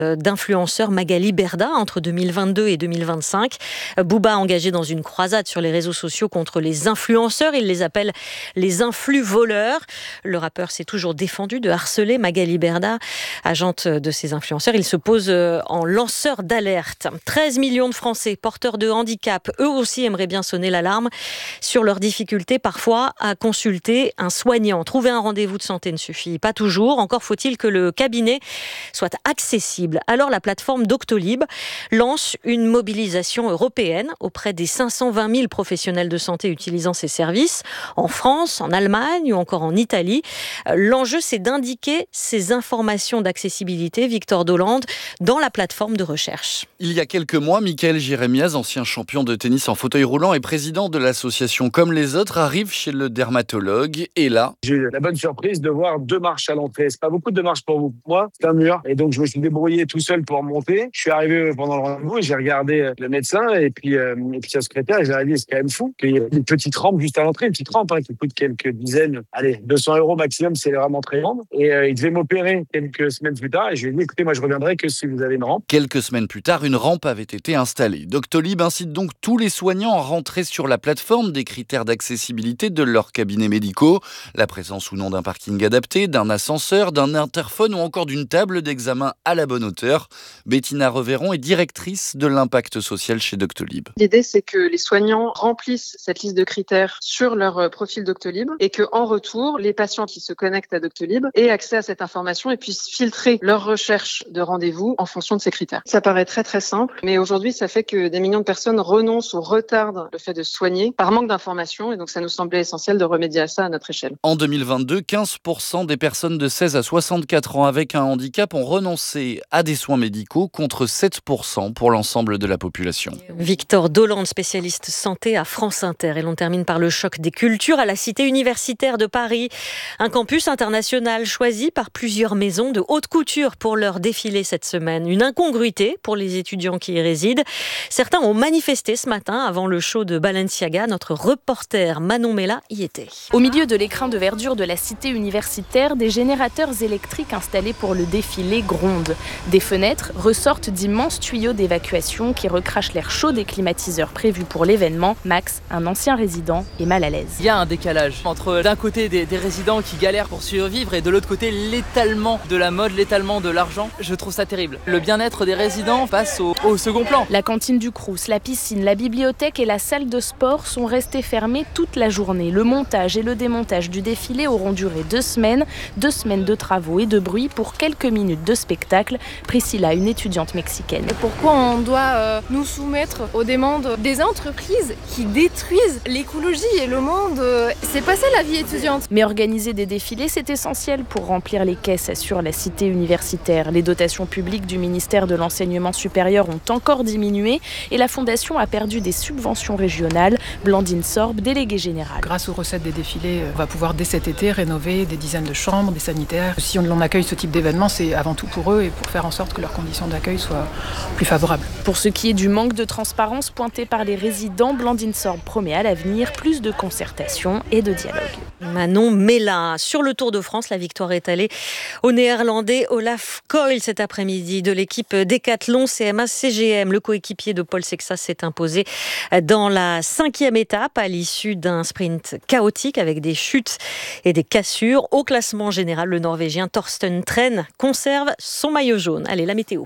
d'influenceur Magali Berda entre 2022 et 2025. Booba engagé dans une croisade sur les réseaux sociaux contre les influenceurs. Il les appelle les influ-voleurs. Le rappeur s'est toujours défendu de harceler Magali Berda, agente de ces influenceurs. Il se pose en lanceur d'alerte. 13 millions de Français porteurs de handicap, eux aussi aimeraient bien sonner l'alarme sur leurs difficultés parfois à consulter un soignant. Trouver un rendez-vous de santé ne suffit pas toujours. Encore faut-il que le cabinet soit accessible. Alors la plateforme Doctolib lance une mobilisation européenne auprès des 520 000 professionnels de santé utilisant ces services en France, en Allemagne ou encore en Italie. L'enjeu, c'est d'indiquer ces informations d'accessibilité, Victor Dolande, dans la plateforme de recherche. Il y a quelques mois, Michael Jérémiaz, ancien champion de tennis en fauteuil roulant et président de l'association Comme les autres, arrive chez le dermatologue et là... J'ai eu la bonne surprise de voir 2 marches à l'entrée. C'est pas beaucoup de marches pour vous. Moi, c'est un mur. Et donc, je me suis débrouillé tout seul pour monter. Je suis arrivé pendant le rendez-vous et j'ai regardé le médecin et puis sa secrétaire. Et j'ai dit, c'est quand même fou qu'il y ait une petite rampe juste à l'entrée, une petite rampe qui coûte quelques dizaines, 200 € maximum, c'est vraiment très grande. Et il devait m'opérer quelques semaines plus tard. Et je lui ai dit, écoutez, moi, je reviendrai que si vous avez une rampe. Quelques semaines plus tard, une rampe avait été installée. Doctolib incite donc tous les soignants à rentrer sur la plateforme des critères d'accessibilité de leurs cabinets médicaux. La présence ou non d'un parking adapté, d'un ascenseur, d'un interphone ou encore d'une table d'examen à la bonne hauteur. Bettina Reveron est directrice de l'impact social chez Doctolib. L'idée, c'est que les soignants remplissent cette liste de critères sur leur profil Doctolib et qu'en retour, les patients qui se connectent à Doctolib aient accès à cette information et puissent filtrer leur recherche de rendez-vous en fonction de ces critères. Ça paraît très très simple, mais aujourd'hui, ça fait que des millions de personnes renoncent ou retardent le fait de se soigner par manque d'informations et donc ça nous semblait essentiel de remédier à ça à notre échelle. En 2022, 15% des personnes de 16 à 64 ans avec un handicap ont renoncé à des soins médicaux contre 7% pour l'ensemble de la population. Victor Dolande, spécialiste santé à France Inter. Et l'on termine par le choc des cultures à la Cité universitaire de Paris. Un campus international choisi par plusieurs maisons de haute couture pour leur défilé cette semaine. Une incongruité pour les étudiants qui y résident. Certains ont manifesté ce matin avant le show de Balenciaga. Notre reporter Manon Mella y était. Au milieu de l'écrin de verdure de la Cité universitaire, des générateurs électriques installés pour le défilé grondent. Des fenêtres ressortent d'immenses tuyaux d'évacuation qui recrachent l'air chaud des climatiseurs prévus pour l'événement. Max, un ancien résident, est mal à l'aise. Il y a un décalage entre d'un côté des résidents qui galèrent pour survivre et de l'autre côté l'étalement de la mode, l'étalement de l'argent. Je trouve ça terrible. Le bien-être des résidents passe au second plan. La cantine du Crous, la piscine, la bibliothèque et la salle de sport sont restés fermés toute la journée. Le montage et le démontage du défilé auront duré 2 semaines. 2 semaines de travaux et de bruit pour quelques minutes de spectacle. Priscilla, une étudiante mexicaine. Pourquoi on doit nous soumettre aux demandes des entreprises qui détruisent l'écologie et le monde? C'est pas ça la vie étudiante. Mais organiser des défilés, c'est essentiel pour remplir les caisses, assure la Cité universitaire. Les dotations publiques du ministère de l'Enseignement supérieur ont encore diminué et la Fondation a perdu des subventions régionales. Blandine Sorbe, déléguée générale. Grâce aux recettes des défilés, on va pouvoir dès cet été rénover des dizaines de chambres, des sanitaires. Si on accueille ce type d'événement, c'est avant tout pour eux et pour faire en sorte que leurs conditions d'accueil soient plus favorables. Pour ce qui est du manque de transparence pointé par les résidents, Blandine Sorbe promet à l'avenir plus de concertation et de dialogue. Manon Mella. Sur le Tour de France, la victoire est allée au Néerlandais Olaf Koil cet après-midi de l'équipe Décathlon CMA-CGM. Le coéquipier de Paul Sexas s'est imposé dans la 5e étape à l'issue d'un sprint chaotique avec des chutes et des cassures. Au classement général, le Norvégien Torsten Tren conserve son maillot jaune. Allez, la météo.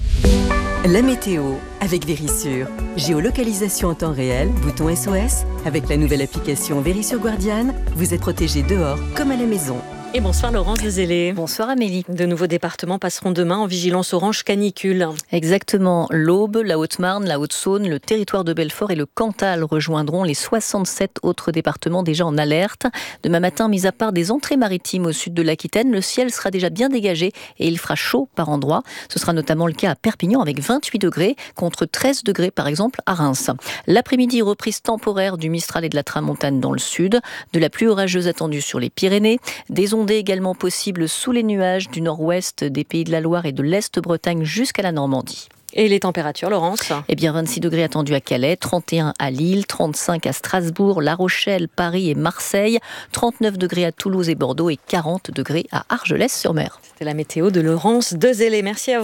La météo avec Verisure. Géolocalisation en temps réel, bouton SOS. Avec la nouvelle application Verisure Guardian, vous êtes protégé dehors comme à la maison. Et bonsoir Laurence Dezélé. Bonsoir Amélie. De nouveaux départements passeront demain en vigilance orange canicule. Exactement. L'Aube, la Haute-Marne, la Haute-Saône, le territoire de Belfort et le Cantal rejoindront les 67 autres départements déjà en alerte. Demain matin, mis à part des entrées maritimes au sud de l'Aquitaine, le ciel sera déjà bien dégagé et il fera chaud par endroits. Ce sera notamment le cas à Perpignan avec 28 degrés contre 13 degrés par exemple à Reims. L'après-midi, reprise temporaire du Mistral et de la Tramontane dans le sud. De la pluie orageuse attendue sur les Pyrénées. Des ondées également possibles sous les nuages du nord-ouest des Pays de la Loire et de l'Est-Bretagne jusqu'à la Normandie. Et les températures, Laurence? Eh bien, 26 degrés attendus à Calais, 31 à Lille, 35 à Strasbourg, La Rochelle, Paris et Marseille, 39 degrés à Toulouse et Bordeaux et 40 degrés à Argelès-sur-Mer. C'était la météo de Laurence Dezélé. Merci à vous.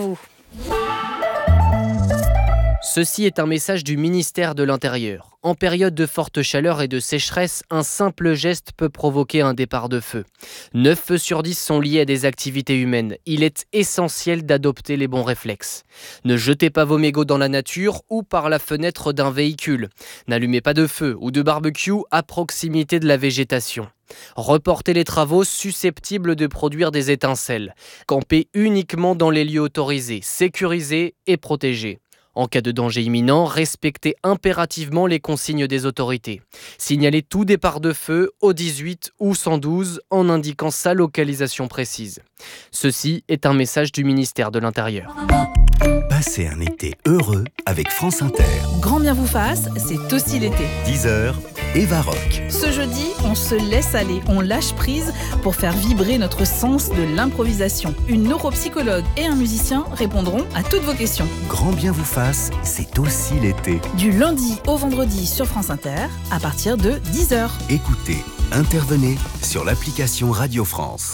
Ceci est un message du ministère de l'Intérieur. En période de forte chaleur et de sécheresse, un simple geste peut provoquer un départ de feu. 9 feux sur 10 sont liés à des activités humaines. Il est essentiel d'adopter les bons réflexes. Ne jetez pas vos mégots dans la nature ou par la fenêtre d'un véhicule. N'allumez pas de feu ou de barbecue à proximité de la végétation. Reportez les travaux susceptibles de produire des étincelles. Campez uniquement dans les lieux autorisés, sécurisés et protégés. En cas de danger imminent, respectez impérativement les consignes des autorités. Signalez tout départ de feu au 18 ou 112 en indiquant sa localisation précise. Ceci est un message du ministère de l'Intérieur. Passez un été heureux avec France Inter. Grand bien vous fasse, c'est aussi l'été. 10h, Eva Rock. Ce jeudi, on se laisse aller, on lâche prise pour faire vibrer notre sens de l'improvisation. Une neuropsychologue et un musicien répondront à toutes vos questions. Grand bien vous fasse, c'est aussi l'été. Du lundi au vendredi sur France Inter, à partir de 10h. Écoutez, intervenez sur l'application Radio France.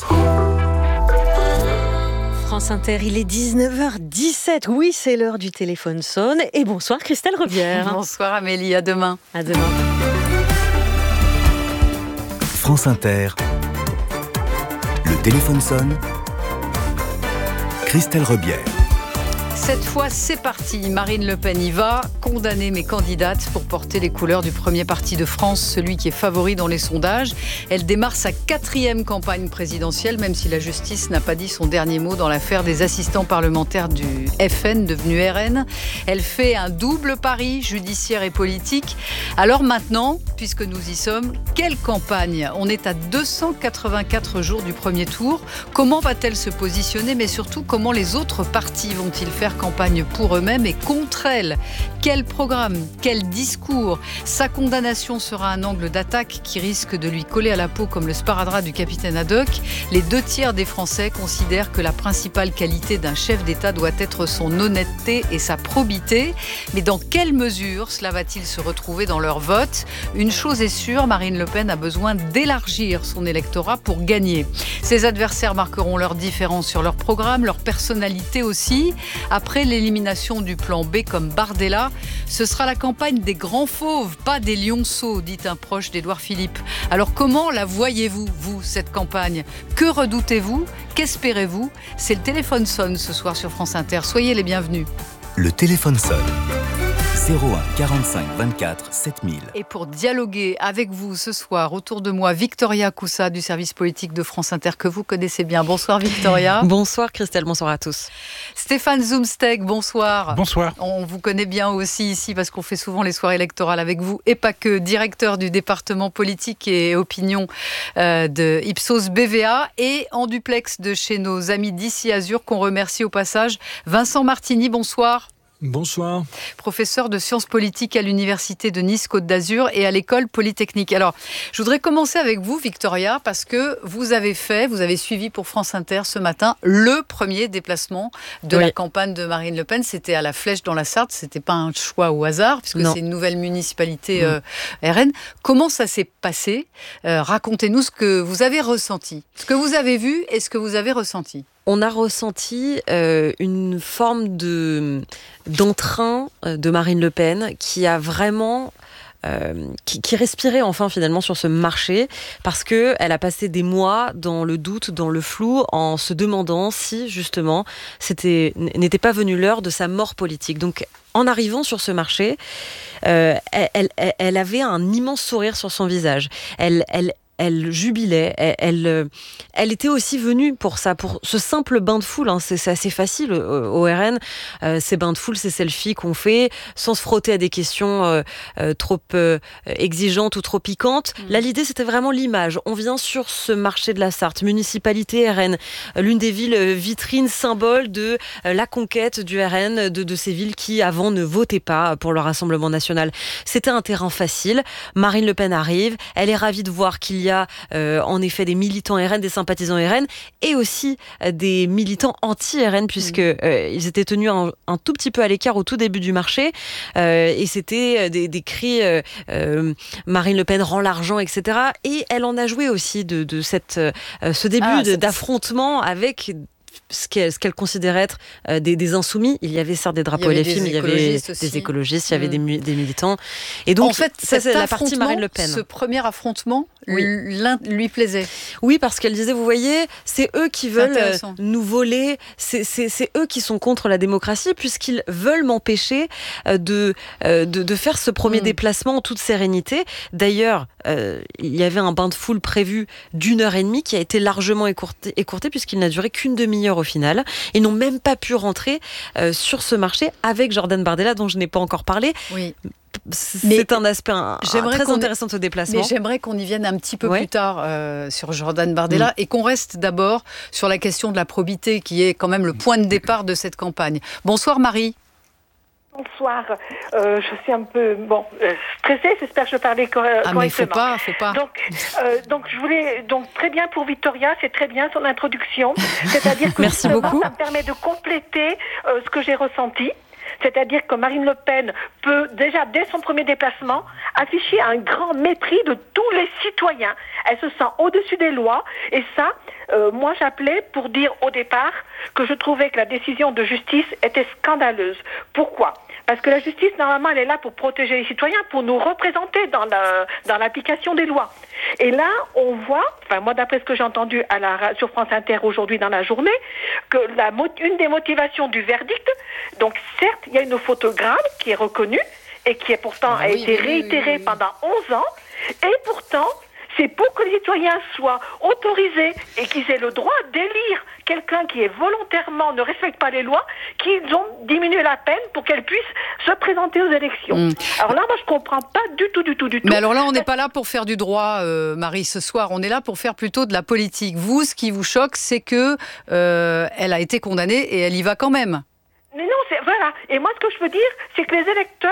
France Inter, il est 19h17. Oui, c'est l'heure du téléphone sonne. Et bonsoir Christelle Rebière. Bonsoir Amélie, à demain. À demain. France Inter, le téléphone sonne. Christelle Rebière. Cette fois, c'est parti. Marine Le Pen y va, condamner mes candidates pour porter les couleurs du premier parti de France, celui qui est favori dans les sondages. Elle démarre sa 4e campagne présidentielle, même si la justice n'a pas dit son dernier mot dans l'affaire des assistants parlementaires du FN, devenu RN. Elle fait un double pari, judiciaire et politique. Alors maintenant, puisque nous y sommes, quelle campagne ? On est à 284 jours du premier tour. Comment va-t-elle se positionner ? Mais surtout, comment les autres partis vont-ils faire campagne pour eux-mêmes et contre elle? Quel programme? Quel discours? Sa condamnation sera un angle d'attaque qui risque de lui coller à la peau comme le sparadrap du capitaine Haddock. Les 2/3 des Français considèrent que la principale qualité d'un chef d'État doit être son honnêteté et sa probité. Mais dans quelle mesure cela va-t-il se retrouver dans leur vote? Une chose est sûre, Marine Le Pen a besoin d'élargir son électorat pour gagner. Ses adversaires marqueront leurs différences sur leur programme, leur personnalité aussi. Après l'élimination du plan B comme Bardella, ce sera la campagne des grands fauves, pas des lionceaux, dit un proche d'Édouard Philippe. Alors comment la voyez-vous, vous, cette campagne? Que redoutez-vous? Qu'espérez-vous? C'est le téléphone sonne ce soir sur France Inter. Soyez les bienvenus. Le téléphone sonne. 01 45 24 7000. Et pour dialoguer avec vous ce soir, autour de moi, Victoria Coussa du service politique de France Inter que vous connaissez bien. Bonsoir Victoria. Bonsoir Christelle, bonsoir à tous. Stéphane Zumsteg, bonsoir. Bonsoir. On vous connaît bien aussi ici parce qu'on fait souvent les soirées électorales avec vous et pas que, directeur du département politique et opinion de Ipsos BVA et en duplex de chez nos amis d'ici Azur qu'on remercie au passage. Vincent Martini, bonsoir. Bonsoir. Professeur de sciences politiques à l'université de Nice-Côte d'Azur et à l'école polytechnique. Alors, je voudrais commencer avec vous, Victoria, parce que vous avez suivi pour France Inter ce matin le premier déplacement de la campagne de Marine Le Pen. C'était à la Flèche dans la Sarthe. C'était pas un choix au hasard, puisque c'est une nouvelle municipalité RN. Comment ça s'est passé? Racontez-nous ce que vous avez ressenti, ce que vous avez vu et ce que vous avez ressenti. On a ressenti une forme d'entrain de Marine Le Pen qui a vraiment... qui respirait enfin finalement sur ce marché parce qu'elle a passé des mois dans le doute, dans le flou, en se demandant si justement n'était pas venue l'heure de sa mort politique. Donc en arrivant sur ce marché, elle avait un immense sourire sur son visage. Elle jubilait, elle était aussi venue pour ça, pour ce simple bain de foule. Hein. C'est assez facile au RN, ces bains de foule, ces selfies qu'on fait sans se frotter à des questions trop exigeantes ou trop piquantes. Là, l'idée, c'était vraiment l'image. On vient sur ce marché de la Sarthe, municipalité RN, l'une des villes vitrines, symbole de la conquête du RN, de ces villes qui, avant, ne votaient pas pour le Rassemblement national. C'était un terrain facile. Marine Le Pen arrive, elle est ravie de voir qu'il y a en effet des militants RN, des sympathisants RN et aussi des militants anti-RN puisque ils étaient tenus un tout petit peu à l'écart au tout début du marché et c'était des cris Marine Le Pen rend l'argent, etc. Et elle en a joué aussi de ce début d'affrontement avec ce qu'elle considérait être des insoumis. Il y avait certes des drapeaux LFI, mais il y avait des écologistes, il y avait des militants. Et donc, en fait, ça, c'est la partie Marine Le Pen. Ce premier affrontement lui plaisait. Oui, parce qu'elle disait, vous voyez, c'est eux qui veulent nous voler, c'est eux qui sont contre la démocratie, puisqu'ils veulent m'empêcher de faire ce premier déplacement en toute sérénité. D'ailleurs, il y avait un bain de foule prévu d'1h30 qui a été largement écourté puisqu'il n'a duré qu'une demi-heure au final. Ils n'ont même pas pu rentrer sur ce marché avec Jordan Bardella, dont je n'ai pas encore parlé. Oui. C'est un aspect très intéressant de ce déplacement. Mais j'aimerais qu'on y vienne un petit peu plus tard sur Jordan Bardella et qu'on reste d'abord sur la question de la probité qui est quand même le point de départ de cette campagne. Bonsoir Marie. Bonsoir, je suis un peu stressée, j'espère que je parlais correctement. Ah mais faut pas. Donc je voulais très bien pour Victoria, c'est très bien son introduction, c'est-à-dire que merci beaucoup. Ça me permet de compléter ce que j'ai ressenti. C'est-à-dire que Marine Le Pen peut déjà, dès son premier déplacement, afficher un grand mépris de tous les citoyens. Elle se sent au-dessus des lois. Et ça, moi j'appelais pour dire au départ que je trouvais que la décision de justice était scandaleuse. Pourquoi ? Parce que la justice, normalement, elle est là pour protéger les citoyens, pour nous représenter dans l'application des lois. Et là, on voit, moi d'après ce que j'ai entendu sur France Inter aujourd'hui dans la journée, que une des motivations du verdict, donc certes, il y a une photogramme qui est reconnue et qui est pourtant a été réitérée pendant 11 ans, et pourtant, c'est pour que les citoyens soient autorisés et qu'ils aient le droit d'élire quelqu'un qui est volontairement ne respecte pas les lois, qu'ils ont diminué la peine pour qu'elle puisse se présenter aux élections. Alors là, moi, je comprends pas du tout. Mais alors là, on n'est pas là pour faire du droit, Marie, ce soir. On est là pour faire plutôt de la politique. Vous, ce qui vous choque, c'est que elle a été condamnée et elle y va quand même. Mais non, voilà. Et moi, ce que je veux dire, c'est que les électeurs,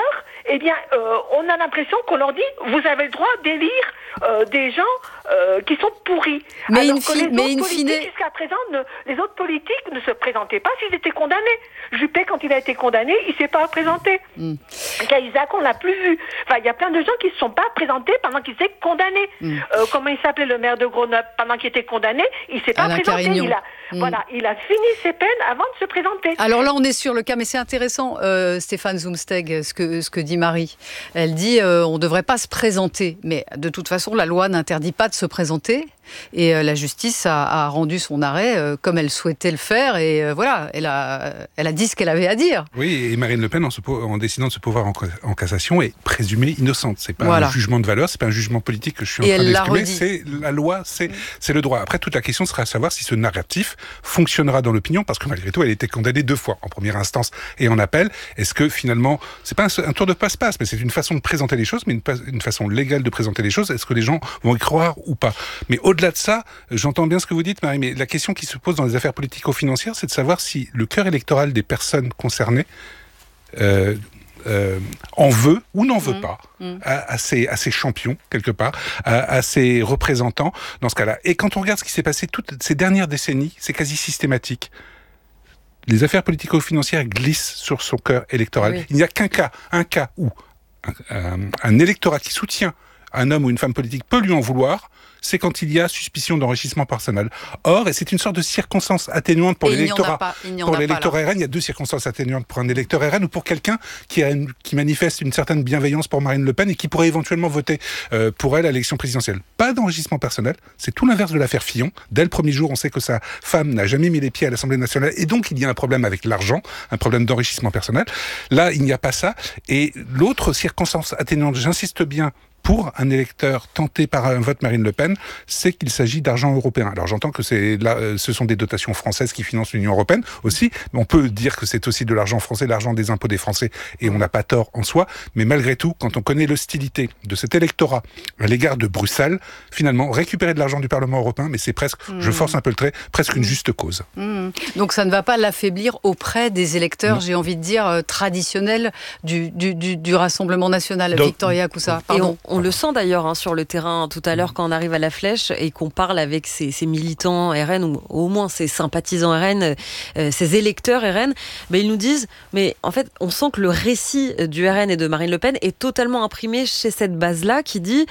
on a l'impression qu'on leur dit, vous avez le droit d'élire des gens qui sont pourris. Mais alors in fine, jusqu'à présent, les autres politiques ne se présentaient pas s'ils étaient condamnés. Juppé, quand il a été condamné, il ne s'est pas présenté. Cahuzac, on ne l'a plus vu. Enfin, il y a plein de gens qui ne se sont pas présentés pendant qu'ils étaient condamnés. Comment il s'appelait le maire de Grenoble pendant qu'il était condamné, il ne s'est pas présenté. Il a fini ses peines avant de se présenter. Alors là, on est sur le cas, mais c'est intéressant, Stéphane Zumsteg, ce que dit Marie. Elle dit on ne devrait pas se présenter. Mais de toute façon, la loi n'interdit pas de se présenter. Et la justice a rendu son arrêt comme elle souhaitait le faire. Et voilà, elle a dit ce qu'elle avait à dire. Oui, et Marine Le Pen, en décidant de se pourvoir en cassation, est présumée innocente. C'est pas un jugement de valeur, c'est pas un jugement politique que je suis en train d'exprimer. C'est la loi, c'est le droit. Après, toute la question sera à savoir si ce narratif fonctionnera dans l'opinion, parce que malgré tout, elle a été condamnée 2 fois, en première instance et en appel. Est-ce que finalement, c'est pas un tour de passe-passe, mais c'est une façon de présenter les choses, mais une façon légale de présenter les choses. Est-ce que les gens vont y croire ou pas ? Mais au-delà de ça, j'entends bien ce que vous dites, Marie, mais la question qui se pose dans les affaires politico-financières, c'est de savoir si le cœur électoral des personnes concernées en veut ou n'en veut pas à ces champions, quelque part, à ces représentants, dans ce cas-là. Et quand on regarde ce qui s'est passé toutes ces dernières décennies, c'est quasi systématique. Les affaires politico-financières glissent sur son cœur électoral. Oui. Il n'y a un cas où un électorat qui soutient un homme ou une femme politique peut lui en vouloir, c'est quand il y a suspicion d'enrichissement personnel. Or, et c'est une sorte de circonstance atténuante pour l'électorat. Pour l'électeur RN, il y a 2 circonstances atténuantes pour un électeur RN ou pour quelqu'un qui manifeste une certaine bienveillance pour Marine Le Pen et qui pourrait éventuellement voter pour elle à l'élection présidentielle. Pas d'enrichissement personnel, c'est tout l'inverse de l'affaire Fillon. Dès le premier jour, on sait que sa femme n'a jamais mis les pieds à l'Assemblée nationale et donc il y a un problème avec l'argent, un problème d'enrichissement personnel. Là, il n'y a pas ça. Et l'autre circonstance atténuante, j'insiste bien, pour un électeur tenté par un vote Marine Le Pen, c'est qu'il s'agit d'argent européen. Alors j'entends que ce sont des dotations françaises qui financent l'Union européenne aussi, mais on peut dire que c'est aussi de l'argent français, l'argent des impôts des Français, et on n'a pas tort en soi, mais malgré tout, quand on connaît l'hostilité de cet électorat à l'égard de Bruxelles, finalement, récupérer de l'argent du Parlement européen, mais c'est presque, je force un peu le trait, presque une juste cause. Donc ça ne va pas l'affaiblir auprès des électeurs, j'ai envie de dire, traditionnels du Rassemblement National. Donc, Victoria Coussa, pardon. On le sent d'ailleurs sur le terrain tout à l'heure quand on arrive à la Flèche et qu'on parle avec ces militants RN ou au moins ces sympathisants RN, ces électeurs RN, ils nous disent mais en fait on sent que le récit du RN et de Marine Le Pen est totalement imprimé chez cette base-là qui dit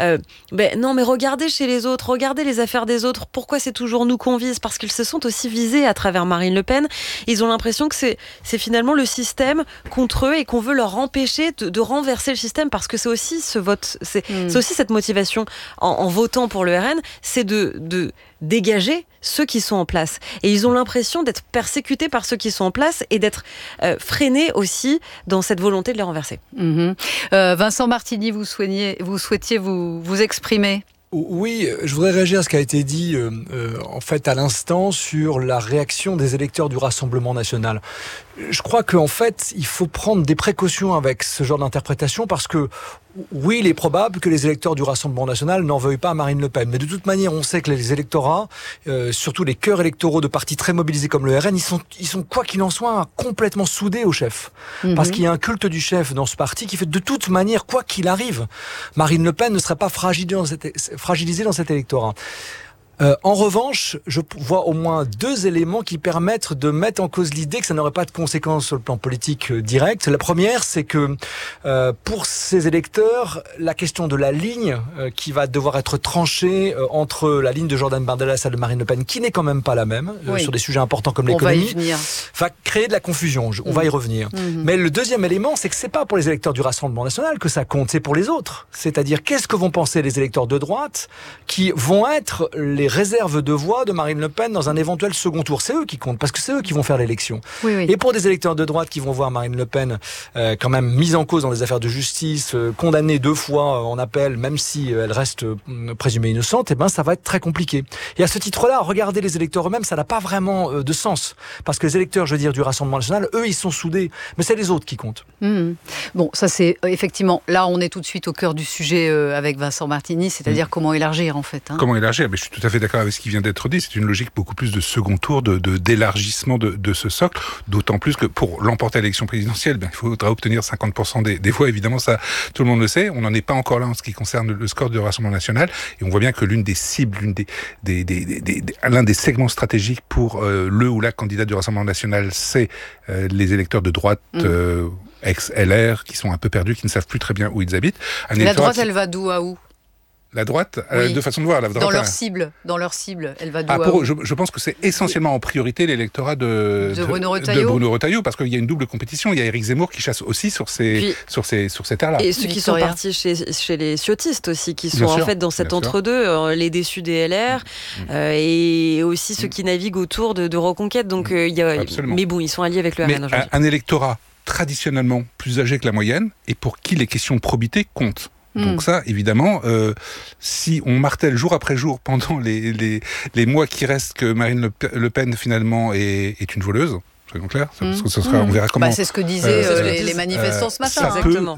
non mais regardez chez les autres, regardez les affaires des autres, pourquoi c'est toujours nous qu'on vise? Parce qu'ils se sont aussi visés à travers Marine Le Pen. Ils ont l'impression que c'est finalement le système contre eux et qu'on veut leur empêcher de renverser le système, parce que c'est aussi ce vote, c'est aussi cette motivation en votant pour le RN, c'est de dégager ceux qui sont en place. Et ils ont l'impression d'être persécutés par ceux qui sont en place et d'être freinés aussi dans cette volonté de les renverser. Vincent Martini, vous souhaitiez vous exprimer? Oui, je voudrais réagir à ce qui a été dit en fait à l'instant sur la réaction des électeurs du Rassemblement national. Je crois qu'en fait, il faut prendre des précautions avec ce genre d'interprétation parce que oui, il est probable que les électeurs du Rassemblement national n'en veuillent pas à Marine Le Pen. Mais de toute manière, on sait que les électorats, surtout les cœurs électoraux de partis très mobilisés comme le RN, ils sont quoi qu'il en soit, complètement soudés au chef. Parce qu'il y a un culte du chef dans ce parti qui fait de toute manière, quoi qu'il arrive, Marine Le Pen ne serait pas fragilisée dans cet électorat. En revanche, je vois au moins 2 éléments qui permettent de mettre en cause l'idée que ça n'aurait pas de conséquences sur le plan politique direct. La première, c'est que pour ces électeurs, la question de la ligne qui va devoir être tranchée entre la ligne de Jordan Bardella et celle de Marine Le Pen, qui n'est quand même pas la même, sur des sujets importants comme l'économie, va créer de la confusion. On va y revenir. Mais le deuxième élément, c'est que c'est pas pour les électeurs du Rassemblement national que ça compte, c'est pour les autres. C'est-à-dire, qu'est-ce que vont penser les électeurs de droite qui vont être les réserves de voix de Marine Le Pen dans un éventuel second tour? C'est eux qui comptent, parce que c'est eux qui vont faire l'élection. Et pour des électeurs de droite qui vont voir Marine Le Pen quand même mise en cause dans les affaires de justice, condamnée 2 fois en appel, même si elle reste présumée innocente, ça va être très compliqué. Et à ce titre-là, regarder les électeurs eux-mêmes, ça n'a pas vraiment de sens. Parce que les électeurs, du Rassemblement national, eux, ils sont soudés. Mais c'est les autres qui comptent. Bon, ça c'est effectivement, là on est tout de suite au cœur du sujet avec Vincent Martini, c'est-à-dire comment élargir en fait. Comment élargir? Mais je suis tout à fait d'accord avec ce qui vient d'être dit. C'est une logique beaucoup plus de second tour, d'élargissement de ce socle. D'autant plus que pour l'emporter à l'élection présidentielle, il faudra obtenir 50% des voix. Évidemment, ça, tout le monde le sait. On n'en est pas encore là en ce qui concerne le score du Rassemblement national. Et on voit bien que l'une des cibles, l'un des segments stratégiques pour le ou la candidat du Rassemblement national, c'est les électeurs de droite ex-LR qui sont un peu perdus, qui ne savent plus très bien où ils habitent. La droite, elle va d'où à où? La droite, deux façons de voir. La droite, dans leur cible, elle va d'où à où? Je pense que c'est essentiellement en priorité l'électorat de Bruno Retailleau, parce qu'il y a une double compétition. Il y a Éric Zemmour qui chasse aussi sur ces terres-là. Et ceux qui sont partis chez les ciotistes aussi, qui sont en fait dans cet entre-deux, les déçus des LR, et aussi ceux qui naviguent autour de Reconquête. Donc, mais bon, ils sont alliés avec le RN aujourd'hui. Un électorat traditionnellement plus âgé que la moyenne, et pour qui les questions de probité comptent. Donc ça, évidemment, si on martèle jour après jour pendant les mois qui restent que Marine Le Pen, finalement, est une voleuse, soyons clairs, parce que ce sera, on verra comment... c'est ce que disaient les manifestants ce matin.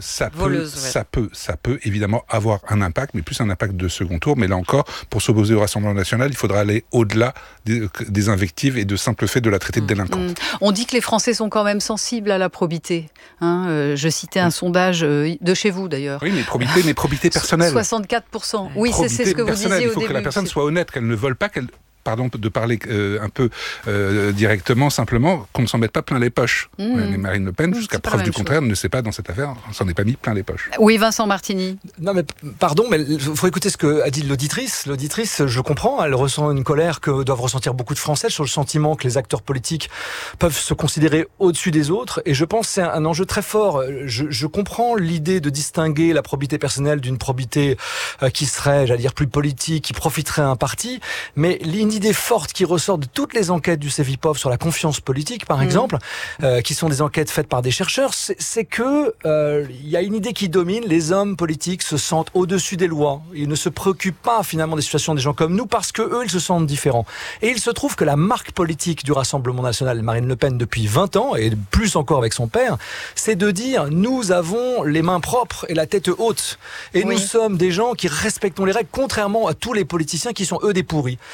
Ça peut évidemment avoir un impact, mais plus un impact de second tour. Mais là encore, pour s'opposer au Rassemblement national, il faudra aller au-delà des invectives et de simples faits de la traiter de délinquante. On dit que les Français sont quand même sensibles à la probité. Je citais un sondage de chez vous d'ailleurs. Oui, mais probité personnelle. 64%. Oui, c'est ce que vous disiez au début. Il faut que la personne soit honnête, qu'elle ne vole pas, de parler un peu directement, simplement, qu'on ne s'en mette pas plein les poches. Mais Marine Le Pen, jusqu'à preuve du contraire, ne sait pas dans cette affaire, on s'en est pas mis plein les poches. Oui, Vincent Martini. Non, mais pardon, mais il faut écouter ce qu'a dit l'auditrice. L'auditrice, je comprends, elle ressent une colère que doivent ressentir beaucoup de Français sur le sentiment que les acteurs politiques peuvent se considérer au-dessus des autres. Et je pense que c'est un enjeu très fort. Je comprends l'idée de distinguer la probité personnelle d'une probité qui serait, j'allais dire, plus politique, qui profiterait à un parti. Mais une idée forte qui ressort de toutes les enquêtes du Cevipof sur la confiance politique, par exemple, qui sont des enquêtes faites par des chercheurs, c'est que il y a une idée qui domine. Les hommes politiques se sentent au-dessus des lois. Ils ne se préoccupent pas finalement des situations des gens comme nous parce que eux, ils se sentent différents. Et il se trouve que la marque politique du Rassemblement national, Marine Le Pen, depuis 20 ans, et plus encore avec son père, c'est de dire nous avons les mains propres et la tête haute. Et nous sommes des gens qui respectons les règles, contrairement à tous les politiciens qui sont eux des pourris. Et là,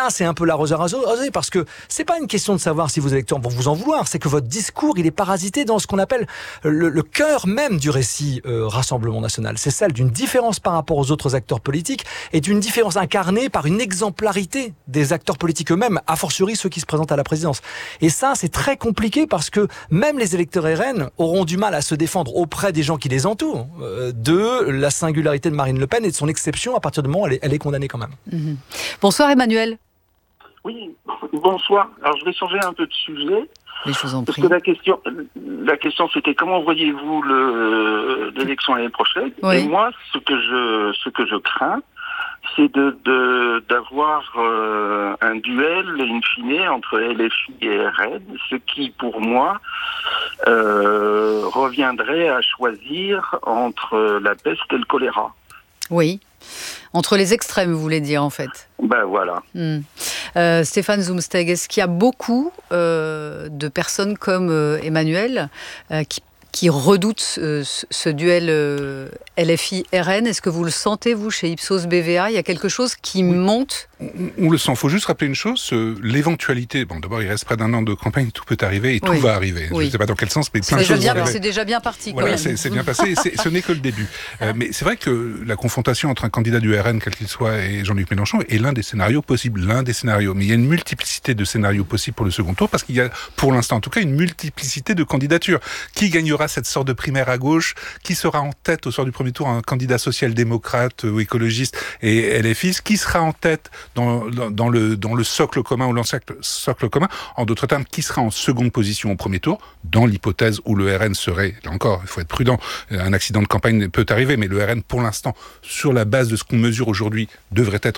là, c'est un peu l'arroseur arrosé, parce que c'est pas une question de savoir si vos électeurs vont vous en vouloir, c'est que votre discours, il est parasité dans ce qu'on appelle le cœur même du récit Rassemblement National. C'est celle d'une différence par rapport aux autres acteurs politiques et d'une différence incarnée par une exemplarité des acteurs politiques eux-mêmes, a fortiori ceux qui se présentent à la présidence. Et ça, c'est très compliqué parce que même les électeurs RN auront du mal à se défendre auprès des gens qui les entourent de la singularité de Marine Le Pen et de son exception à partir du moment où elle est condamnée quand même. Mmh. Bonsoir Emmanuel. Oui, bonsoir. Alors je vais changer un peu de sujet. Oui, je vous en prie. Parce que la question c'était comment voyez-vous l'élection l'année prochaine? Oui. Et moi, ce que je crains, c'est d'avoir un duel in fine entre LFI et RN, ce qui pour moi reviendrait à choisir entre la peste et le choléra. Oui, entre les extrêmes, vous voulez dire en fait. Ben voilà. Stéphane Zumsteg, est-ce qu'il y a beaucoup de personnes comme Emmanuel qui redoutent ce duel LFI-RN? Est-ce que vous le sentez, vous, chez Ipsos BVA? Il y a quelque chose qui monte? On le sent. Il faut juste rappeler une chose, l'éventualité. Bon, d'abord, il reste près d'un an de campagne, tout peut arriver et tout va arriver. Oui. Je ne sais pas dans quel sens, mais plein de choses vont arriver. C'est déjà bien parti. Voilà, c'est bien passé. Et ce n'est que le début. Mais c'est vrai que la confrontation entre un candidat du RN, quel qu'il soit, et Jean-Luc Mélenchon est l'un des scénarios possibles. Mais il y a une multiplicité de scénarios possibles pour le second tour, parce qu'il y a, pour l'instant en tout cas, une multiplicité de candidatures. Qui gagnera cette sorte de primaire à gauche? Qui sera en tête au soir du premier tour, un candidat social-démocrate ou écologiste et LFiste? Qui sera en tête dans le socle commun ou l'ancien socle commun? En d'autres termes, qui sera en seconde position au premier tour, dans l'hypothèse où le RN serait, là encore, il faut être prudent, un accident de campagne peut arriver, mais le RN, pour l'instant, sur la base de ce qu'on mesure aujourd'hui, devrait être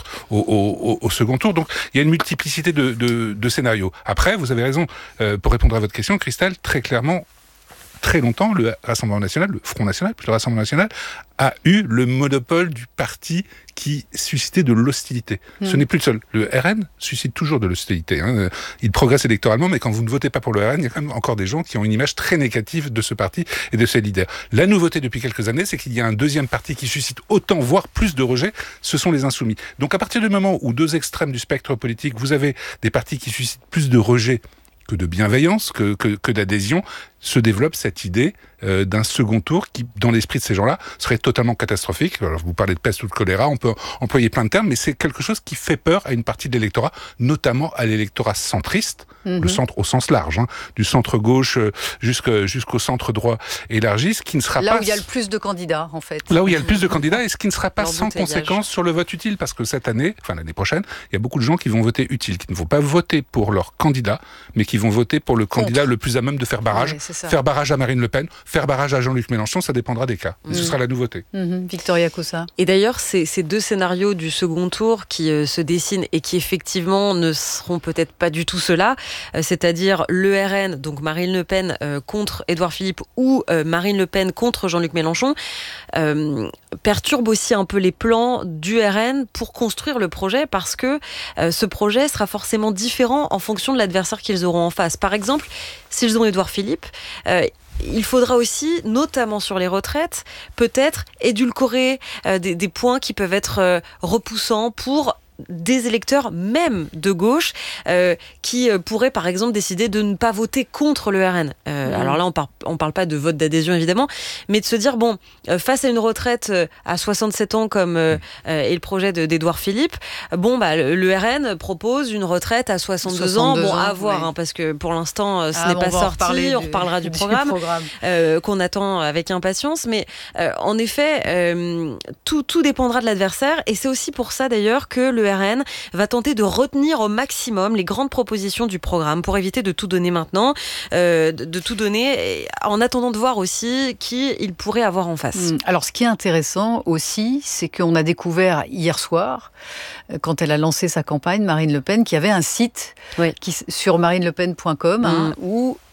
au second tour. Donc, il y a une multiplicité de scénarios. Après, vous avez raison, pour répondre à votre question, Christelle, très clairement, très longtemps, le Rassemblement National, le Front National, puis le Rassemblement National, a eu le monopole du parti qui suscitait de l'hostilité. Ce n'est plus le seul. Le RN suscite toujours de l'hostilité. Il progresse électoralement, mais quand vous ne votez pas pour le RN, il y a quand même encore des gens qui ont une image très négative de ce parti et de ses leaders. La nouveauté depuis quelques années, c'est qu'il y a un deuxième parti qui suscite autant, voire plus de rejet, ce sont les Insoumis. Donc à partir du moment où deux extrêmes du spectre politique, vous avez des partis qui suscitent plus de rejet que de bienveillance, que d'adhésion, se développe cette idée d'un second tour qui, dans l'esprit de ces gens-là, serait totalement catastrophique. Alors, vous parlez de peste ou de choléra, on peut employer plein de termes, mais c'est quelque chose qui fait peur à une partie de l'électorat, notamment à l'électorat centriste, le centre au sens large, du centre-gauche jusqu'au centre-droit élargi, ce qui ne sera pas... Là où il y a le plus de candidats, en fait. Là où il y a le plus de candidats, et ce qui ne sera pas sans conséquence sur le vote utile, parce que cette année, enfin l'année prochaine, il y a beaucoup de gens qui vont voter utile, qui ne vont pas voter pour leur candidat, mais qui vont voter pour le candidat le plus à même de faire barrage. Ouais, faire barrage à Marine Le Pen, faire barrage à Jean-Luc Mélenchon, ça dépendra des cas. Ce sera la nouveauté. Victoria Cossa. Et d'ailleurs, ces deux scénarios du second tour qui se dessinent et qui effectivement ne seront peut-être pas du tout ceux-là, c'est-à-dire le RN, donc Marine Le Pen contre Édouard Philippe ou Marine Le Pen contre Jean-Luc Mélenchon, perturbent aussi un peu les plans du RN pour construire le projet, parce que ce projet sera forcément différent en fonction de l'adversaire qu'ils auront en face. Par exemple, s'ils ont Édouard Philippe, il faudra aussi, notamment sur les retraites, peut-être édulcorer des points qui peuvent être repoussants pour des électeurs même de gauche qui pourraient par exemple décider de ne pas voter contre le RN. Alors là on parle pas de vote d'adhésion évidemment, mais de se dire bon, face à une retraite à 67 ans comme est le projet d'Édouard Philippe, bon bah le RN propose une retraite à 62 ans, bon à voir parce que pour l'instant ce n'est pas sorti, on reparlera du programme. Qu'on attend avec impatience, mais en effet tout dépendra de l'adversaire, et c'est aussi pour ça d'ailleurs que le RN va tenter de retenir au maximum les grandes propositions du programme pour éviter de tout donner maintenant, de tout donner en attendant de voir aussi qui il pourrait avoir en face. Alors ce qui est intéressant aussi, c'est qu'on a découvert hier soir, quand elle a lancé sa campagne, Marine Le Pen, qu'il y avait un site sur marinelepen.com où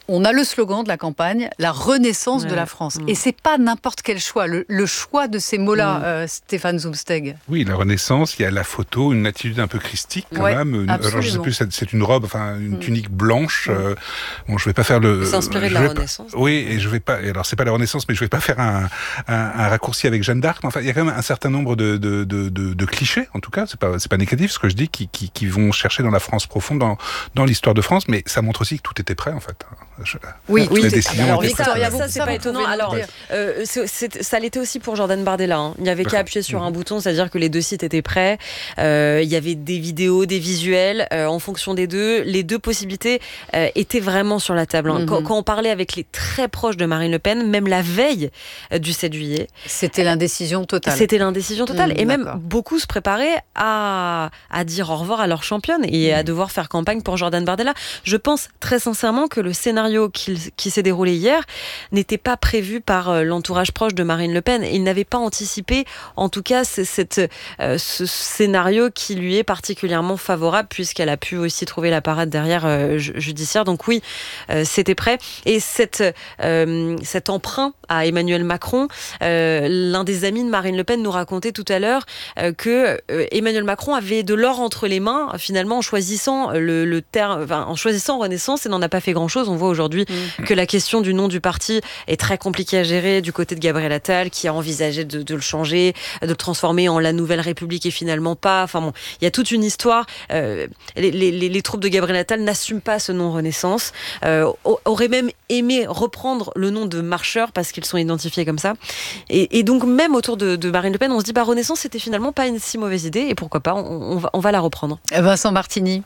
On a le slogan de la campagne, la renaissance de la France. Et c'est pas n'importe quel choix. Le choix de ces mots-là, Stéphane Zumsteg. Oui, la renaissance, il y a la photo, une attitude un peu christique quand même. Alors je sais plus, c'est une robe, une tunique blanche. Bon, je vais pas faire le... S'inspirer de la Renaissance. Oui, et je vais pas... Alors c'est pas la Renaissance, mais je vais pas faire un raccourci avec Jeanne d'Arc. Enfin, il y a quand même un certain nombre de clichés, en tout cas. C'est pas négatif ce que je dis, qui vont chercher dans la France profonde, dans l'histoire de France, mais ça montre aussi que tout était prêt, en fait. Oui. La décision alors, était prête. ça c'est pas étonnant. Alors, ça l'était aussi pour Jordan Bardella. Hein. Il n'y avait qu'à appuyer sur un bouton, c'est-à-dire que les deux sites étaient prêts. Il y avait des vidéos, des visuels. En fonction des deux, les deux possibilités étaient vraiment sur la table. Hein. Quand on parlait avec les très proches de Marine Le Pen, même la veille du 7 juillet, c'était l'indécision totale. Et même beaucoup se préparaient à dire au revoir à leur championne et à devoir faire campagne pour Jordan Bardella. Je pense très sincèrement que le scénario qui s'est déroulé hier n'était pas prévu par l'entourage proche de Marine Le Pen. Il n'avait pas anticipé, en tout cas, ce scénario qui lui est particulièrement favorable puisqu'elle a pu aussi trouver la parade derrière judiciaire. Donc oui, c'était prêt. Et cet emprunt à Emmanuel Macron, l'un des amis de Marine Le Pen nous racontait tout à l'heure que Emmanuel Macron avait de l'or entre les mains, finalement, en choisissant en choisissant Renaissance, et n'en a pas fait grand-chose. On voit aujourd'hui que la question du nom du parti est très compliquée à gérer du côté de Gabriel Attal, qui a envisagé de le changer, de le transformer en la Nouvelle République et finalement pas. Enfin bon, il y a toute une histoire. Les troupes de Gabriel Attal n'assument pas ce nom Renaissance. Auraient même aimé reprendre le nom de Marcheurs parce qu'ils sont identifiés comme ça. Et donc même autour de Marine Le Pen, on se dit Renaissance, c'était finalement pas une si mauvaise idée et pourquoi pas, on va la reprendre. Vincent Martini.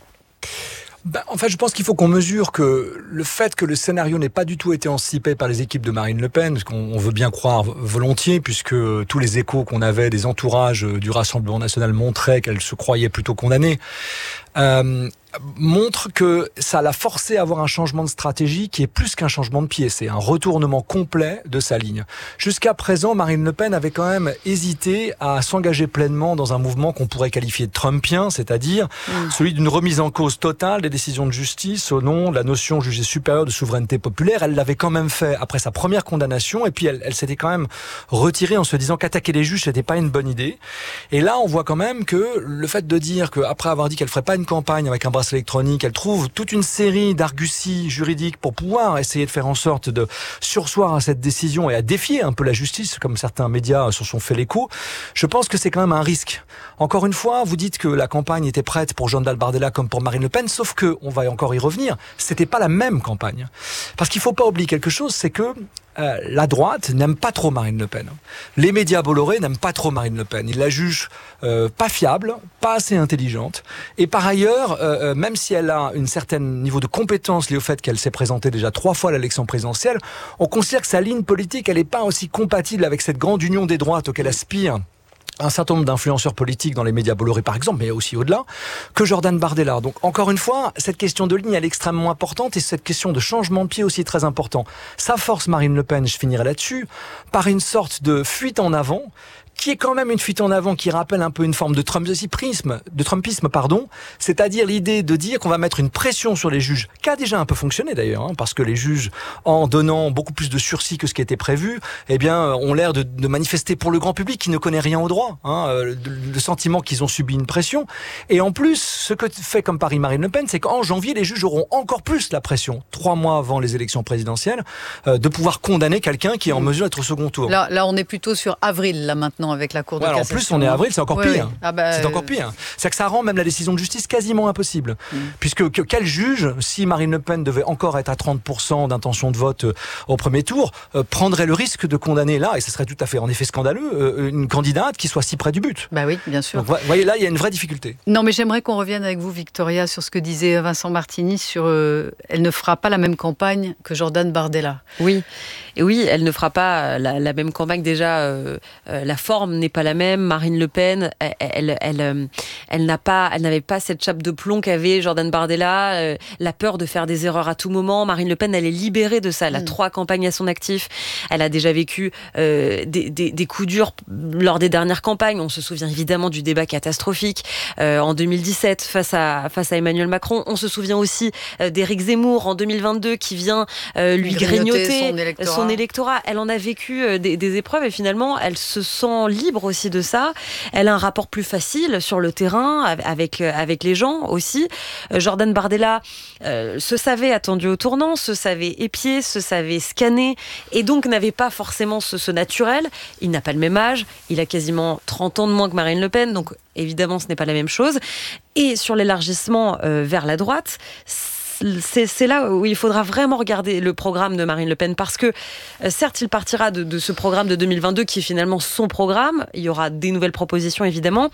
En fait, je pense qu'il faut qu'on mesure que le fait que le scénario n'ait pas du tout été anticipé par les équipes de Marine Le Pen, ce qu'on veut bien croire volontiers, puisque tous les échos qu'on avait des entourages du Rassemblement national montraient qu'elle se croyait plutôt condamnée, montre que ça l'a forcé à avoir un changement de stratégie qui est plus qu'un changement de pied, c'est un retournement complet de sa ligne. Jusqu'à présent, Marine Le Pen avait quand même hésité à s'engager pleinement dans un mouvement qu'on pourrait qualifier de trumpien, c'est-à-dire celui d'une remise en cause totale des décisions de justice au nom de la notion jugée supérieure de souveraineté populaire. Elle l'avait quand même fait après sa première condamnation, et puis elle s'était quand même retirée en se disant qu'attaquer les juges, c'était pas une bonne idée. Et là, on voit quand même que le fait de dire qu'après avoir dit qu'elle ferait pas une campagne avec un bracelet électronique, elle trouve toute une série d'arguties juridiques pour pouvoir essayer de faire en sorte de surseoir à cette décision et à défier un peu la justice, comme certains médias se sont fait l'écho. Je pense que c'est quand même un risque. Encore une fois, vous dites que la campagne était prête pour Jordan Bardella comme pour Marine Le Pen, sauf que, on va encore y revenir, c'était pas la même campagne. Parce qu'il faut pas oublier quelque chose, c'est que la droite n'aime pas trop Marine Le Pen. Les médias Bolloré n'aiment pas trop Marine Le Pen. Ils la jugent pas fiable, pas assez intelligente. Et par ailleurs, même si elle a un certain niveau de compétence lié au fait qu'elle s'est présentée déjà 3 fois à l'élection présidentielle, on considère que sa ligne politique, elle n'est pas aussi compatible avec cette grande union des droites auquel aspire un certain nombre d'influenceurs politiques dans les médias Bolloré par exemple, mais aussi au-delà, que Jordan Bardella. Donc encore une fois, cette question de ligne, elle est extrêmement importante, et cette question de changement de pied aussi très important. Ça force Marine Le Pen, je finirai là-dessus, par une sorte de fuite en avant, qui est quand même une fuite en avant qui rappelle un peu une forme de trumpisme, c'est-à-dire l'idée de dire qu'on va mettre une pression sur les juges, qui a déjà un peu fonctionné d'ailleurs, parce que les juges, en donnant beaucoup plus de sursis que ce qui était prévu, ont l'air de manifester pour le grand public qui ne connaît rien au droit, le sentiment qu'ils ont subi une pression. Et en plus, ce que fait comme pari Marine Le Pen, c'est qu'en janvier, les juges auront encore plus la pression, 3 mois avant les élections présidentielles, de pouvoir condamner quelqu'un qui est en mesure d'être au second tour. Là, on est plutôt sur avril, là maintenant, avec la Cour de cassation. En plus, on est avril, c'est encore pire. Oui. C'est encore pire. C'est que ça rend même la décision de justice quasiment impossible. Puisque quel juge, si Marine Le Pen devait encore être à 30% d'intention de vote au premier tour, prendrait le risque de condamner là, et ce serait tout à fait en effet scandaleux, une candidate qui soit si près du but. Bah oui, bien sûr. Donc, vous voyez, là, il y a une vraie difficulté. Non, mais j'aimerais qu'on revienne avec vous, Victoria, sur ce que disait Vincent Martini sur elle ne fera pas la même campagne que Jordan Bardella. Oui, et oui, elle ne fera pas la même campagne déjà. La forme forme n'est pas la même. Marine Le Pen, elle n'avait pas cette chape de plomb qu'avait Jordan Bardella, la peur de faire des erreurs à tout moment. Marine Le Pen, elle est libérée de ça. Elle a 3 campagnes à son actif. Elle a déjà vécu des coups durs lors des dernières campagnes. On se souvient évidemment du débat catastrophique en 2017 face à Emmanuel Macron. On se souvient aussi d'Éric Zemmour en 2022 qui vient lui grignoter son électorat. Elle en a vécu des épreuves et finalement elle se sent libre aussi de ça. Elle a un rapport plus facile sur le terrain avec les gens aussi. Jordan Bardella se savait attendu au tournant, se savait épié, se savait scanné et donc n'avait pas forcément ce naturel. Il n'a pas le même âge, il a quasiment 30 ans de moins que Marine Le Pen, donc évidemment ce n'est pas la même chose. Et sur l'élargissement vers la droite, c'est là où il faudra vraiment regarder le programme de Marine Le Pen parce que certes il partira de ce programme de 2022 qui est finalement son programme, il y aura des nouvelles propositions évidemment.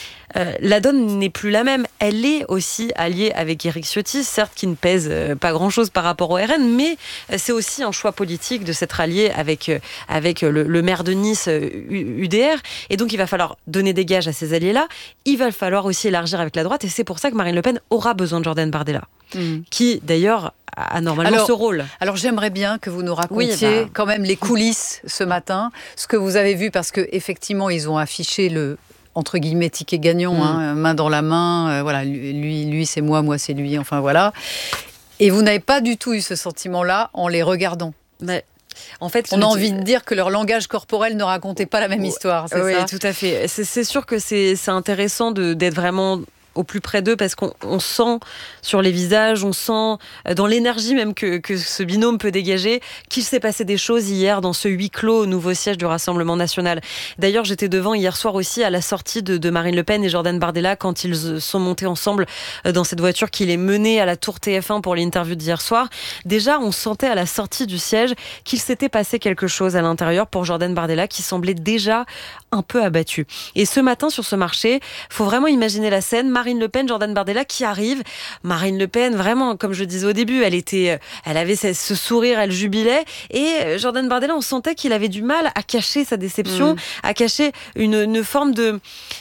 La donne n'est plus la même. Elle est aussi alliée avec Éric Ciotti, certes qui ne pèse pas grand-chose par rapport au RN, mais c'est aussi un choix politique de s'être allié avec le maire de Nice, UDR. Et donc il va falloir donner des gages à ces alliés-là. Il va falloir aussi élargir avec la droite. Et c'est pour ça que Marine Le Pen aura besoin de Jordan Bardella, qui d'ailleurs a normalement ce rôle. Alors j'aimerais bien que vous nous racontiez quand même les coulisses ce matin, ce que vous avez vu, parce qu'effectivement ils ont affiché le entre guillemets ticket gagnant, main dans la main, voilà, lui c'est moi c'est lui, enfin voilà. Et vous n'avez pas du tout eu ce sentiment-là en les regardant. Mais en fait, on a envie de dire que leur langage corporel ne racontait pas la même histoire, c'est ça ? Oui, tout à fait. C'est sûr que c'est intéressant d'être vraiment au plus près d'eux parce qu'on sent sur les visages, on sent dans l'énergie même que ce binôme peut dégager qu'il s'est passé des choses hier dans ce huis clos au nouveau siège du Rassemblement national. D'ailleurs, j'étais devant hier soir aussi à la sortie de Marine Le Pen et Jordan Bardella quand ils sont montés ensemble dans cette voiture qui les menait à la tour TF1 pour l'interview d'hier soir. Déjà, on sentait à la sortie du siège qu'il s'était passé quelque chose à l'intérieur pour Jordan Bardella qui semblait déjà un peu abattu. Et ce matin, sur ce marché, faut vraiment imaginer la scène. Marine Le Pen, Jordan Bardella qui arrive. Marine Le Pen, vraiment, comme je disais au début, elle avait ce sourire, elle jubilait. Et Jordan Bardella, on sentait qu'il avait du mal à cacher sa déception, à cacher une forme de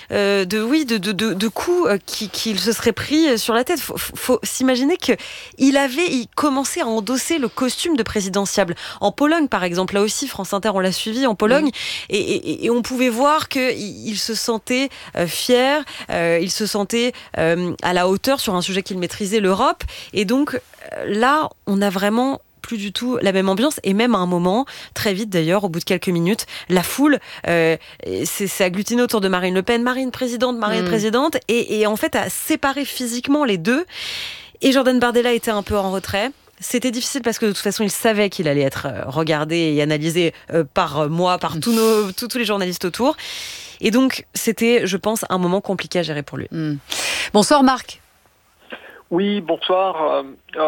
coup qu'il se serait pris sur la tête. Faut s'imaginer qu'il commençait à endosser le costume de présidentiable. En Pologne, par exemple, là aussi, France Inter, on l'a suivi en Pologne, et on pouvait voir qu'il se sentait fier, il se sentait à la hauteur sur un sujet qu'il maîtrisait, l'Europe. Et donc là, on a vraiment plus du tout la même ambiance, et même à un moment, très vite d'ailleurs, au bout de quelques minutes, la foule s'est agglutinée autour de Marine Le Pen, Marine présidente, et en fait a séparé physiquement les deux. Et Jordan Bardella était un peu en retrait. C'était difficile parce que de toute façon, il savait qu'il allait être regardé et analysé par moi, par tous les journalistes autour. Et donc, c'était, je pense, un moment compliqué à gérer pour lui. Bonsoir Marc. Oui, bonsoir.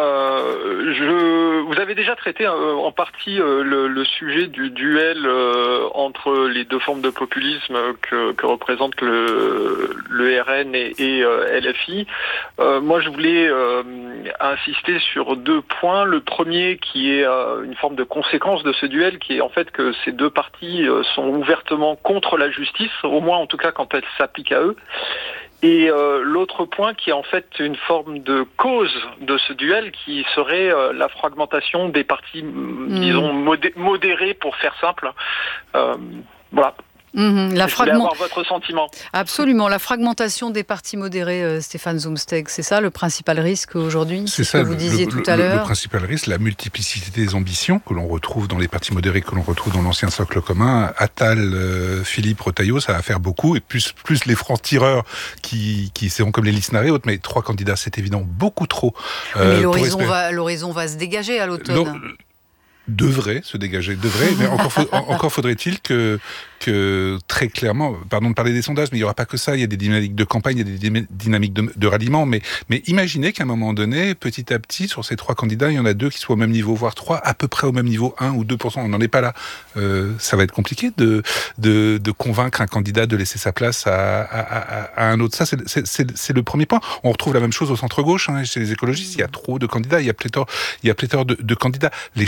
Vous avez déjà traité en partie le sujet du duel entre les deux formes de populisme que représentent le RN et LFI. Moi, je voulais insister sur 2 points. Le premier, qui est une forme de conséquence de ce duel, qui est en fait que ces deux partis sont ouvertement contre la justice, au moins en tout cas quand elle s'applique à eux. Et l'autre point qui est en fait une forme de cause de ce duel qui serait la fragmentation des partis, disons, modérés pour faire simple. Voilà. Je voulais avoir votre sentiment. Absolument, la fragmentation des partis modérés, Stéphane Zumsteg, c'est ça le principal risque aujourd'hui? C'est ça, que vous disiez tout à l'heure. Le principal risque, la multiplicité des ambitions que l'on retrouve dans les partis modérés, que l'on retrouve dans l'ancien socle commun. Attal, Philippe, Retailleau, ça va faire beaucoup, et plus les francs-tireurs qui seront comme les Lisnard et autres, mais 3 candidats, c'est évident, beaucoup trop. Mais l'horizon va se dégager à l'automne. Devrait se dégager, mais encore faudrait-il que très clairement, pardon de parler des sondages, mais il n'y aura pas que ça, il y a des dynamiques de campagne, il y a des dynamiques de ralliement, mais imaginez qu'à un moment donné, petit à petit, sur ces 3 candidats, il y en a 2 qui soient au même niveau, voire 3, à peu près au même niveau, 1 ou 2%, on n'en est pas là. Ça va être compliqué de convaincre un candidat de laisser sa place à un autre. Ça, c'est le premier point. On retrouve la même chose au centre-gauche, chez les écologistes, il y a trop de candidats, il y a pléthore de candidats. Les choses devraient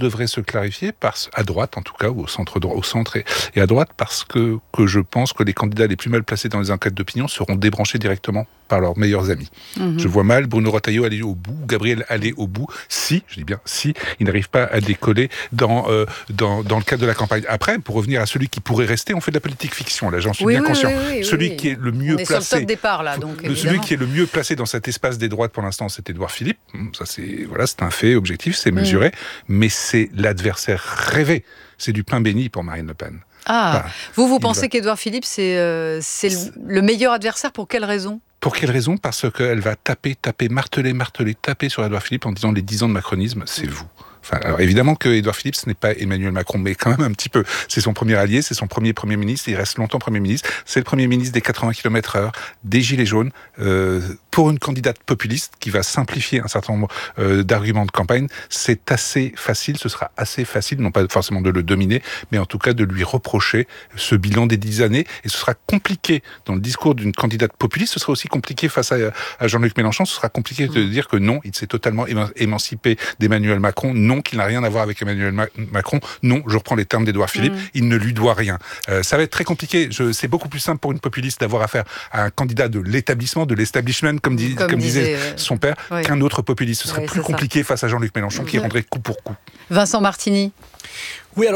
devrait se clarifier à droite, en tout cas, ou au centre et à droite, parce que je pense que les candidats les plus mal placés dans les enquêtes d'opinion seront débranchés directement par leurs meilleurs amis. Je vois mal Bruno Retailleau aller au bout, Gabriel aller au bout, si il n'arrive pas à décoller dans le cadre de la campagne. Après, pour revenir à celui qui pourrait rester, on fait de la politique fiction, là, j'en suis bien conscient. Celui qui est le mieux placé... On est sur le top départ, là, donc celui qui est le mieux placé dans cet espace des droites, pour l'instant, c'est Édouard Philippe. Ça, c'est un fait objectif, c'est mesuré, mais c'est l'adversaire rêvé. C'est du pain béni pour Marine Le Pen. Vous pensez qu'Édouard Philippe, c'est le meilleur adversaire, pour quelle raison ? Pour quelle raison ? Parce qu'elle va marteler sur Édouard Philippe en disant les 10 ans de macronisme, c'est vous. Alors évidemment que Édouard Philippe, ce n'est pas Emmanuel Macron, mais quand même un petit peu. C'est son premier allié, c'est son premier ministre, il reste longtemps Premier ministre. C'est le Premier ministre des 80 km/h, des Gilets jaunes, pour une candidate populiste qui va simplifier un certain nombre d'arguments de campagne. C'est assez facile, ce sera assez facile, non pas forcément de le dominer, mais en tout cas de lui reprocher ce bilan des 10 années. Et ce sera compliqué dans le discours d'une candidate populiste, ce sera aussi compliqué face à Jean-Luc Mélenchon, ce sera compliqué de dire que non, il s'est totalement émancipé d'Emmanuel Macron, non, qu'il n'a rien à voir avec Emmanuel Macron, non, je reprends les termes d'Édouard Philippe, il ne lui doit rien. Ça va être très compliqué, c'est beaucoup plus simple pour une populiste d'avoir affaire à un candidat de l'établissement, de l'establishment, comme disait son père, qu'un autre populiste. Ce serait plus compliqué face à Jean-Luc Mélenchon qui rendrait coup pour coup. Vincent Martini. Oui, alors